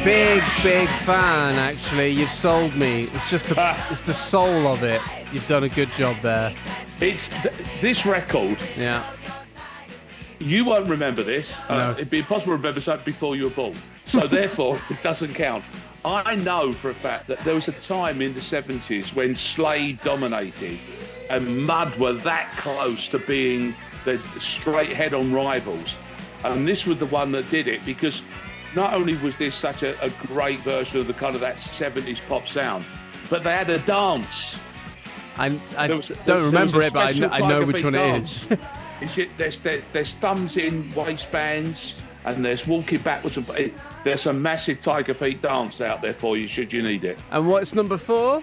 Big fan, actually. You've sold me. It's just it's the soul of it. You've done a good job there. It's this record. Yeah. You won't remember this. No. It'd be impossible to remember something before you were born. So therefore, it doesn't count. I know for a fact that there was a time in the 70s when Slade dominated and Mud were that close to being the straight head-on rivals. And this was the one that did it, because not only was this such a great version of the kind of that 70s pop sound, but they had a dance. I don't remember it, but I know which one it is. There's thumbs in waistbands, and there's walking backwards. There's a massive Tiger Feet dance out there for you, should you need it. And what's number 4?